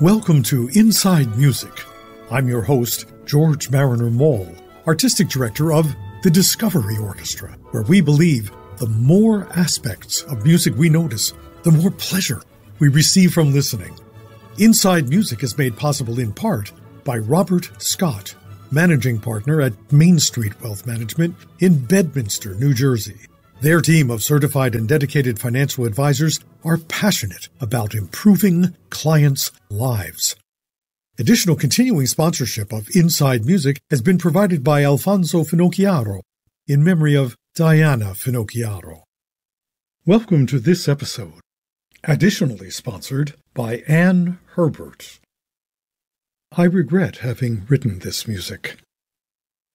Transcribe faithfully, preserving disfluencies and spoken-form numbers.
Welcome to Inside Music. I'm your host, George Mariner Mall, Artistic Director of the Discovery Orchestra, where we believe the more aspects of music we notice, the more pleasure we receive from listening. Inside Music is made possible in part by Robert Scott, Managing Partner at Main Street Wealth Management in Bedminster, New Jersey. Their team of certified and dedicated financial advisors are passionate about improving clients' lives. Additional continuing sponsorship of Inside Music has been provided by Alfonso Finocchiaro in memory of Diana Finocchiaro. Welcome to this episode, additionally sponsored by Anne Herbert. I regret having written this music.